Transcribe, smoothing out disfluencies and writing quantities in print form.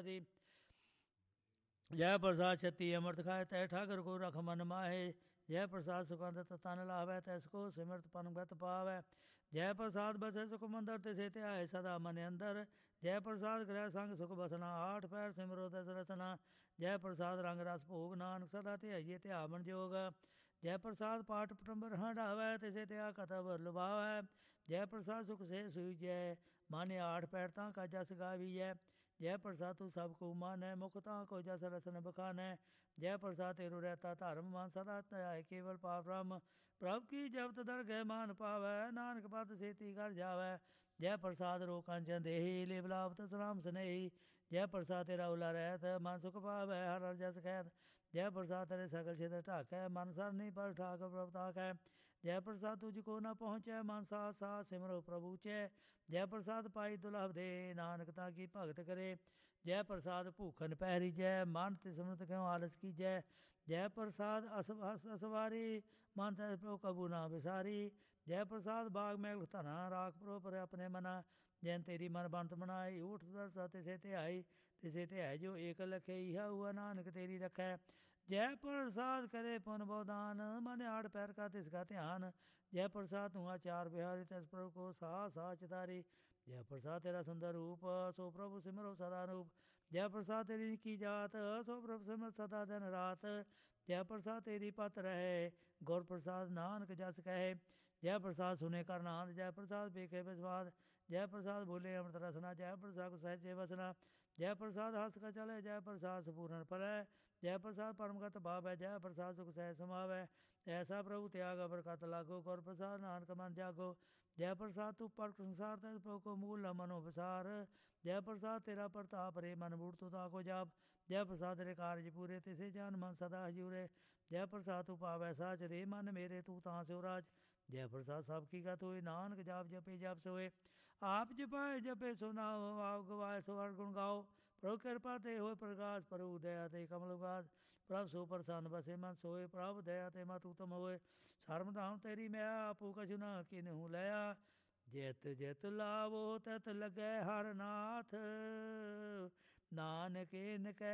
प्रति। जय प्रसाद छत्ती अमृत खाए तय ठाकर को रख मन माहे। जय प्रसाद सुखंत तन लावै तैसको सिमरत पनगत पावै। जय प्रसाद बसे सुख मंदर तिसे त्याय सदा मन अंदर। जय प्रसाद ग्रह संग सुख बसना आठ पैर सिमरो दस रसना। जय प्रसाद रंग रस भोग नानक सदा ध्याइये ध्यावन जोग। जय प्रसाद पाठ पटंबर हटावै तिसे त्या कथा बर लुभावै। जय प्रसाद सुख से सुई जय माने आठ पैर तां का जस गावीऐ। जय प्रसाद तू सब को मानै मुख तां को जस रसन बखानै। जय प्रसाद तेरो रहता धर्म मान सदा त्याय केवल पाप ब्रह्म। प्रभु की जपत दरगह मान पावै नानक पद सेती कर जावै। जय प्रसाद रो कंचन देही ले बिलावत सलाम स्नेही। जय प्रसाद तेरा उला रहत मन सुख पावै हर हर जस कहत। जय प्रसाद तेरे सकल छिद्र ढाकै मन सरनी पर ठाकर प्रभु ताकै। जय प्रसाद तुझको न पहुँचै मन साथ साथ सिमरो प्रभु चै। जय प्रसाद पाई दुलभ दे नानक ताकी भगत करे। जय प्रसाद भूखन पहरी जय मन तिस्मृत क्यों आलस की जय। जय प्रसाद असवारी मन तैस प्रभु कबू ना बिसारी। जय प्रसाद बाग मैल धना राख प्रो पर अपने मना। जैन तेरी मन बनत बनाई ऊठ तिसे ध्याई। तिसे ध्याय जो एक लखे इहा हुआ नानक तेरी रखै। जय प्रसाद करे पुन बहुदान मन आड़ पैर का तिसका ध्यान। जय प्रसाद तुआ चार बिहारी तस प्रभु को सा चितारी। जय प्रसाद तेरा सुंदर रूप सो प्रभु सिमरो सदा रूप। जय प्रसाद तेरी की जात सो प्रभु सिमर सदा दिन रात। जय प्रसाद तेरी पत रहे गौर प्रसाद नानक जस कहे। जय प्रसाद सुने कर नाथ जय प्रसाद बेखे विस्वाद। जय प्रसाद बोले अमृत रसना जय प्रसाद सहजे वसना। जय प्रसाद हस का चले जय प्रसाद सुपूर्ण फलै। जय प्रसाद परमगत भावै जय प्रसाद सुख सह समावै। ऐसा प्रभु त्याग बरकत लागो गौर प्रसाद नानक मन जागो। जय प्रसाद तू पर संसार तैस प्रभु को मूल न मनो विसार। जय प्रसाद तेरा प्रताप रे मन बूढ़ तू ताको जाप। जय प्रसाद तेरे कार्य पूरे तिसे जान मन सदा हजूरे। जय प्रसाद तू पावै साच रे मन मेरे तू तां स्यो राज। जय प्रसाद सब की गत होए नानक जाप जपे जप सोए। आप जपाए जपे सो नाम आप गवाए सो हर गुण गाओ। प्रभु कृपा ते होए प्रकाश प्रभु दया ते कमल उगास। प्रभु सो प्रसन्न बसे मन सोए प्रभु दया ते मत उत्तम होए। सर्व धाम तेरी मैं आपू कछु न किन्हु लया। जित जित लावो तत लगै हर नाथ नानक इन कै